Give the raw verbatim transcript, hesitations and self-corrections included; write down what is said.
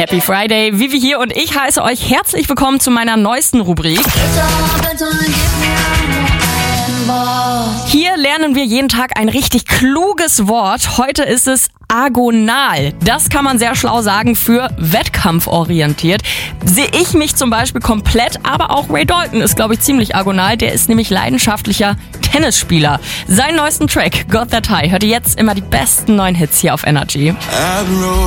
Happy Friday, Vivi hier und ich heiße euch herzlich willkommen zu meiner neuesten Rubrik. Hier lernen wir jeden Tag ein richtig kluges Wort. Heute ist es agonal. Das kann man sehr schlau sagen für wettkampforientiert. Sehe ich mich zum Beispiel komplett, aber auch Ray Dalton ist, glaube ich, ziemlich agonal. Der ist nämlich leidenschaftlicher Tennisspieler. Seinen neuesten Track, Got That High, hört ihr jetzt immer die besten neuen Hits hier auf Energy.